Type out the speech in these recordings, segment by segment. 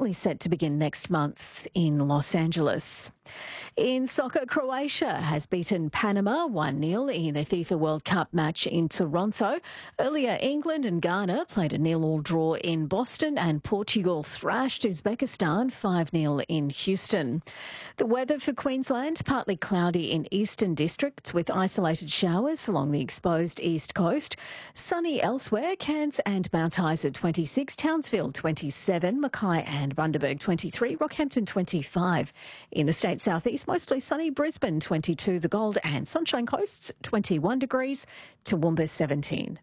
currently set to begin next month in Los Angeles. In soccer, Croatia has beaten Panama 1-0 in the FIFA World Cup match in Toronto. Earlier, England and Ghana played a 0-0 draw in Boston, and Portugal thrashed Uzbekistan 5-0 in Houston. The weather for Queensland, partly cloudy in eastern districts with isolated showers along the exposed east coast. Sunny elsewhere, Cairns and Mount Isa 26, Townsville 27, Mackay and Bundaberg 23, Rockhampton 25. In the state southeast, mostly sunny, Brisbane 22, the Gold and Sunshine Coasts 21 degrees, Toowoomba 17.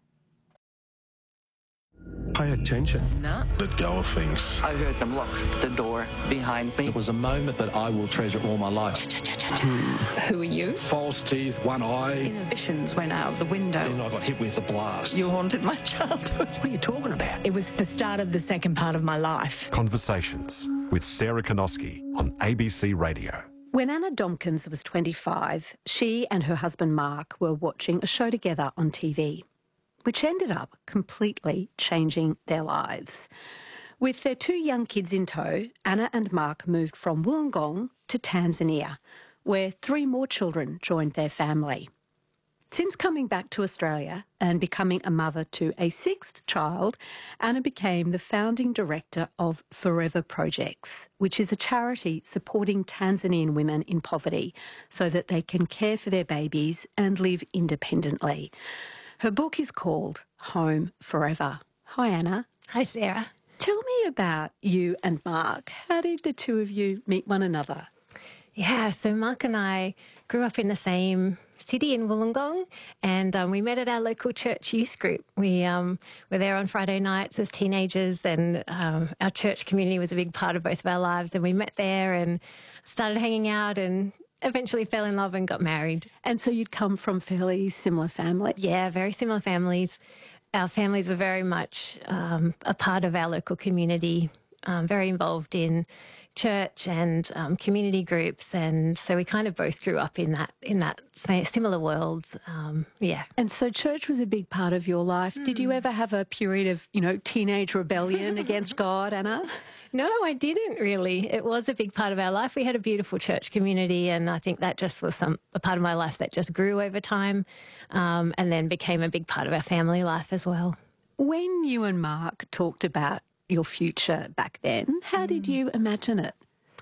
Pay attention. No. Let go of things. I heard them lock the door behind me. It was a moment that I will treasure all my life. Who are you? False teeth, one eye. Inhibitions went out of the window. Then I got hit with the blast. You haunted my childhood. What are you talking about? It was the start of the second part of my life. Conversations with Sarah Konoski on ABC Radio. When Anna Domkins was 25, she and her husband Mark were watching a show together on TV, which ended up completely changing their lives. With their two young kids in tow, Anna and Mark moved from Wollongong to Tanzania, where 3 more children joined their family. Since coming back to Australia and becoming a mother to a 6th child, Anna became the founding director of Forever Projects, which is a charity supporting Tanzanian women in poverty so that they can care for their babies and live independently. Her book is called Home Forever. Hi, Anna. Hi, Sarah. Tell me about you and Mark. How did the two of you meet one another? Yeah, so Mark and I grew up in the same city in Wollongong, and we met at our local church youth group. We were there on Friday nights as teenagers, and our church community was a big part of both of our lives, and we met there and started hanging out and eventually fell in love and got married. And so you'd come from fairly similar families? Yeah, very similar families. Our families were very much a part of our local community, very involved in church and community groups, and so we kind of both grew up in that similar worlds. Yeah. And so church was a big part of your life. Did you ever have a period of, teenage rebellion against God, Anna? No, I didn't really. It was a big part of our life. We had a beautiful church community, and I think that just was a part of my life that just grew over time, and then became a big part of our family life as well. When you and Mark talked about your future back then, how did you imagine it?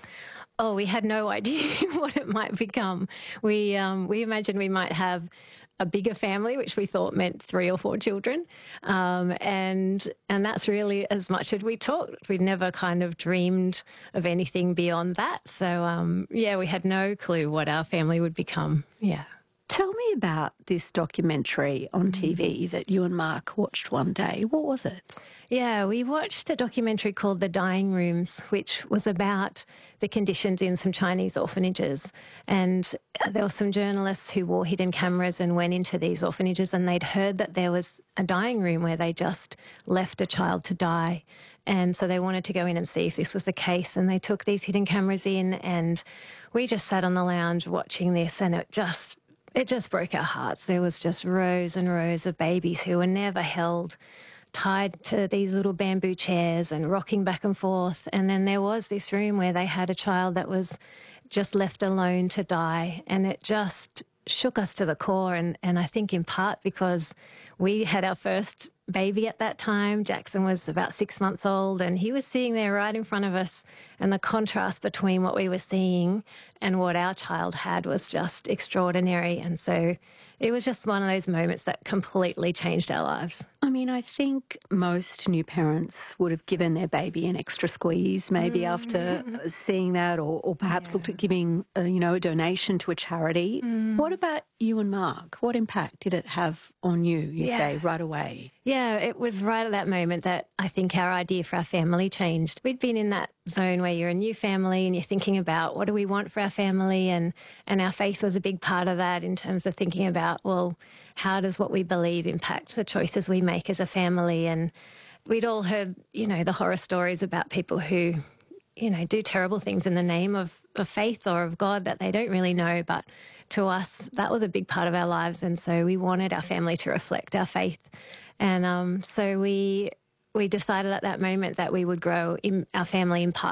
Oh, we had no idea what it might become. We imagined we might have a bigger family, which we thought meant 3 or 4 children, and that's really as much as we talked. We never kind of dreamed of anything beyond that. So we had no clue what our family would become. Yeah. Tell me about this documentary on TV that you and Mark watched one day. What was it? Yeah, we watched a documentary called The Dying Rooms, which was about the conditions in some Chinese orphanages. And there were some journalists who wore hidden cameras and went into these orphanages, and they'd heard that there was a dying room where they just left a child to die. And so they wanted to go in and see if this was the case, and they took these hidden cameras in, and we just sat on the lounge watching this, and it just broke our hearts. There was just rows and rows of babies who were never held, tied to these little bamboo chairs and rocking back and forth. And then there was this room where they had a child that was just left alone to die. And it just shook us to the core. And I think in part because we had our first baby at that time. Jackson was about 6 months old, and he was sitting there right in front of us, and the contrast between what we were seeing and what our child had was just extraordinary. And so it was just one of those moments that completely changed our lives. I mean, I think most new parents would have given their baby an extra squeeze maybe after seeing that, or perhaps looked at giving a donation to a charity. What about you and Mark? What impact did it have on you, you say, right away? Yeah, it was right at that moment that I think our idea for our family changed. We'd been in that zone where you're a new family and you're thinking about what do we want for our family, and our faith was a big part of that in terms of thinking about, well, how does what we believe impact the choices we make as a family? And we'd all heard, the horror stories about people who, do terrible things in the name of faith or of God that they don't really know. But to us, that was a big part of our lives. And so we wanted our family to reflect our faith. And so we decided at that moment that we would grow our family in part